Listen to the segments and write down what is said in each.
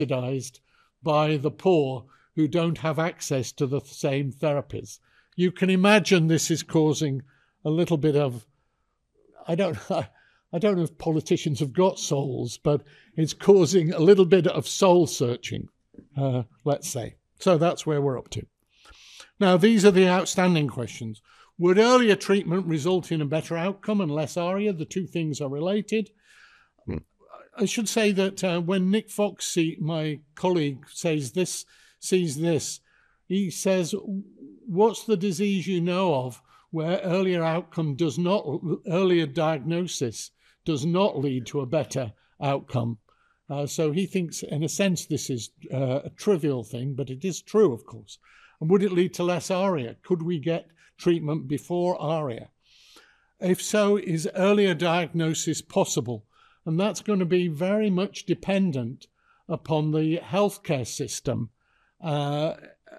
subsidized by the poor who don't have access to the same therapies. You can imagine this is causing a little bit of, I don't know if politicians have got souls, but it's causing a little bit of soul searching, let's say. So that's where we're up to. Now, these are the outstanding questions. Would earlier treatment result in a better outcome and less ARIA? The two things are related. I should say that when Nick Foxey, my colleague, sees this, he says, what's the disease you know of where earlier diagnosis does not lead to a better outcome? So he thinks, in a sense, this is a trivial thing, but it is true, of course. And would it lead to less ARIA? Could we get treatment before ARIA? If so, is earlier diagnosis possible? And that's going to be very much dependent upon the healthcare system. I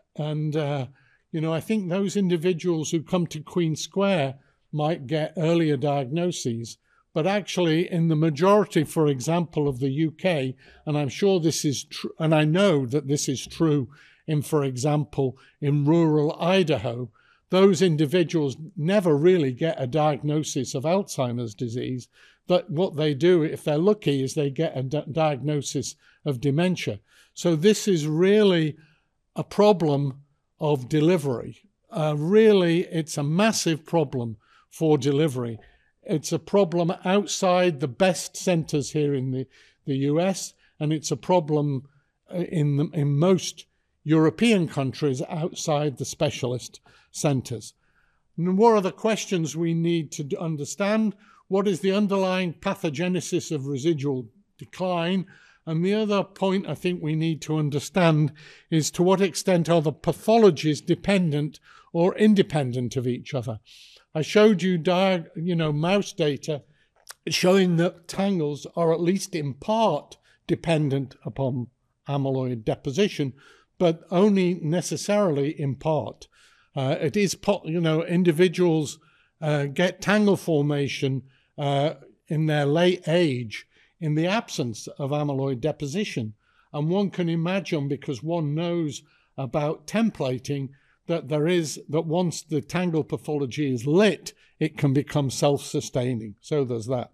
think those individuals who come to Queen Square might get earlier diagnoses. But actually, in the majority, for example, of the UK, and I'm sure this is true, and I know that this is true for example, in rural Idaho, those individuals never really get a diagnosis of Alzheimer's disease. But what they do, if they're lucky, is they get a diagnosis of dementia. So this is really a problem of delivery. Really, it's a massive problem for delivery. It's a problem outside the best centres here in the US, and it's a problem in most European countries outside the specialist centres. And what are the questions we need to understand? What is the underlying pathogenesis of residual decline? And the other point I think we need to understand is to what extent are the pathologies dependent or independent of each other? I showed you, mouse data showing that tangles are at least in part dependent upon amyloid deposition, but only necessarily in part. It is, individuals get tangle formation in their late age in the absence of amyloid deposition. And one can imagine, because one knows about templating, that once the tangle pathology is lit, it can become self-sustaining. So there's that.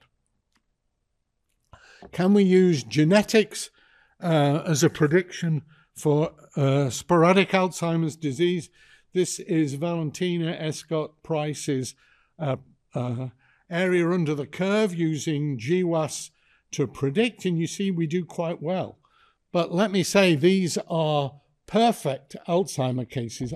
Can we use genetics as a prediction for sporadic Alzheimer's disease? This is Valentina Escott-Price's area under the curve using GWAS to predict, and you see we do quite well. But let me say, these are perfect Alzheimer cases.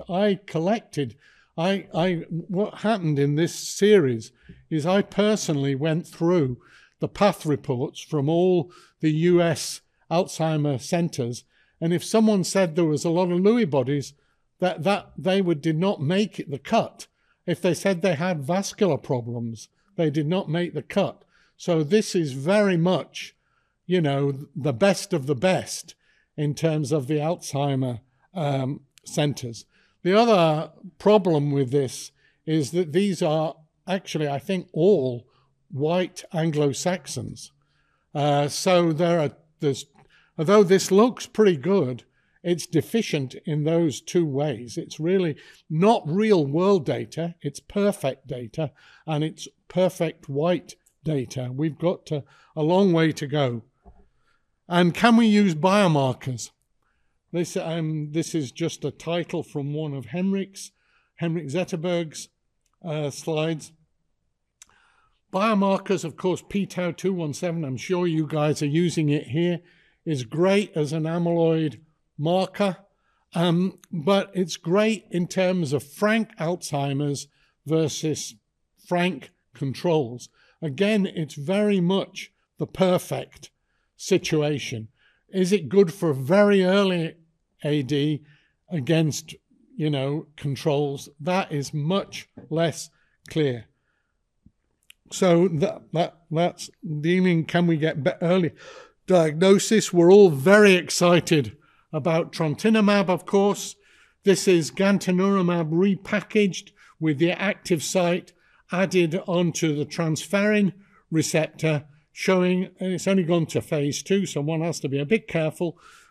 What happened in this series is I personally went through the path reports from all the US Alzheimer centres, and if someone said there was a lot of Lewy bodies, that they did not make the cut. If they said they had vascular problems, they did not make the cut. So this is very much, the best of the best in terms of the Alzheimer centres. The other problem with this is that these are actually, I think, all white Anglo-Saxons. So although this looks pretty good, it's deficient in those two ways. It's really not real world data, it's perfect data, and it's perfect white data. We've got a long way to go. And can we use biomarkers? This is just a title from one of Henrik Zetterberg's slides. Biomarkers, of course, p-tau217, I'm sure you guys are using it here, is great as an amyloid marker, but it's great in terms of frank Alzheimer's versus frank controls. Again, it's very much the perfect situation. Is it good for very early AD against, controls? That is much less clear. So that's dealing, can we get early diagnosis? We're all very excited about trontinemab, of course. This is gantenerumab repackaged with the active site added onto the transferrin receptor, showing, and it's only gone to phase 2, so one has to be a bit careful,